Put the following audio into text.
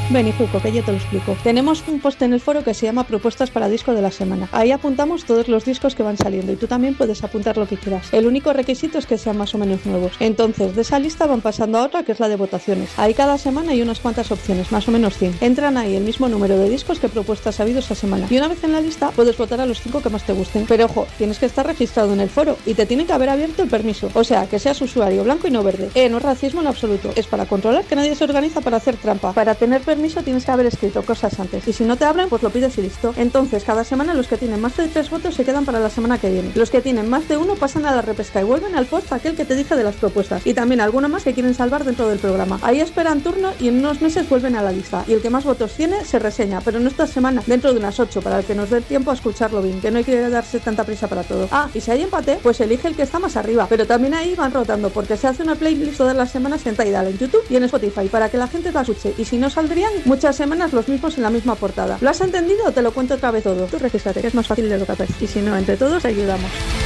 Ven, Hijuco, que yo te lo explico. Tenemos un post en el foro que se llama Propuestas para Disco de la Semana. Ahí apuntamos todos los discos que van saliendo y tú también puedes apuntar lo que quieras. El único requisito es que sean más o menos nuevos. Entonces, de esa lista van pasando a otra que es la de votaciones. Ahí cada semana hay unas cuantas opciones, más o menos 100. Entran ahí el mismo número de discos que propuestas ha habido esa semana. Y una vez en la lista, puedes votar a los 5 que más te gusten. Pero ojo, tienes que estar registrado en el foro y te tienen que haber abierto el permiso. O sea, que seas usuario blanco y no verde. No es racismo en absoluto. Es para controlar que nadie se organiza para hacer trampa. Para tener permiso tienes que haber escrito cosas antes. Y si no te abren, pues lo pides y listo. Entonces, cada semana los que tienen más de 3 votos se quedan para la semana que viene. Los que tienen más de 1 pasan a la repesca y vuelven al post aquel que te dije de las propuestas. Y también alguno más que quieren salvar dentro del programa. Ahí esperan turno y en unos meses vuelven a la lista. Y el que más votos tiene se reseña, pero no esta semana, dentro de unas 8, para que nos dé tiempo a escucharlo bien, que no hay que darse tanta prisa para todo. Y si hay empate, pues elige el que está más arriba. Pero también ahí van rotando, porque se hace una playlist todas las semanas en Tidal, en YouTube y en Spotify, para que la gente la escuche. Y si no, saldrían muchas semanas los mismos en la misma portada. ¿Lo has entendido o te lo cuento otra vez todo? Tú regístrate, que es más fácil de lo que parece. Y si no, entre todos ayudamos.